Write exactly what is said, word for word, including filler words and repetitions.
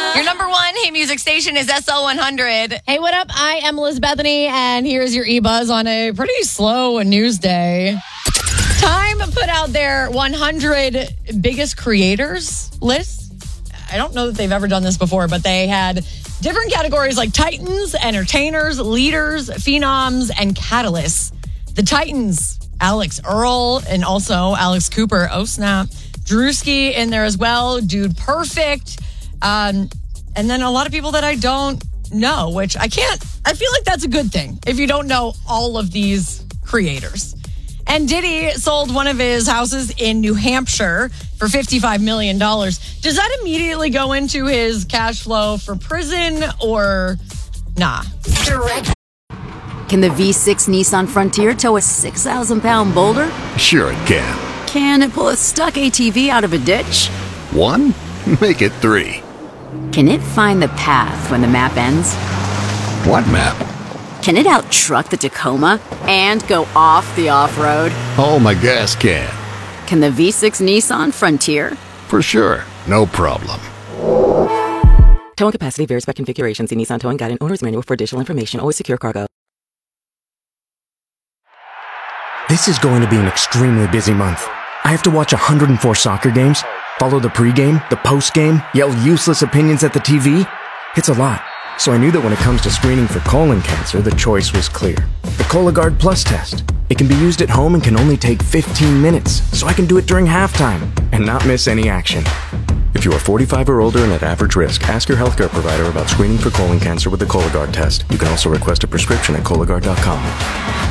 Your number one hit music station is S L one hundred. Hey, what up? I am Liz Bethany, and here's your e-buzz on a pretty slow news day. Time put out their one hundred biggest creators list. I don't know that they've ever done this before, but they had different categories like Titans, entertainers, leaders, phenoms, and catalysts. The Titans, Alex Earl, and also Alex Cooper. Oh, snap. Drewski in there as well. Dude Perfect. Um, and then a lot of people that I don't know, which I can't, I feel like that's a good thing if you don't know all of these creators. And Diddy sold one of his houses in New Hampshire for fifty-five million dollars. Does that immediately go into his cash flow for prison or nah? Can the V six Nissan Frontier tow a six thousand pound boulder? Sure it can. Can it pull a stuck A T V out of a ditch? One? Make it three. Can it find the path when the map ends? What map? Can it out-truck the Tacoma and go off the off-road? Oh, my gas can. Can the V six Nissan Frontier? For sure. No problem. Towing capacity varies by configuration. See Nissan Towing Guide and Owner's Manual for additional information. Always secure cargo. This is going to be an extremely busy month. I have to watch one hundred four soccer games, follow the pregame, the postgame, yell useless opinions at the T V. It's a lot. So I knew that when it comes to screening for colon cancer, the choice was clear. The Cologuard Plus test. It can be used at home and can only take fifteen minutes, so I can do it during halftime and not miss any action. If you are forty-five or older and at average risk, ask your healthcare provider about screening for colon cancer with the Cologuard test. You can also request a prescription at Cologuard dot com.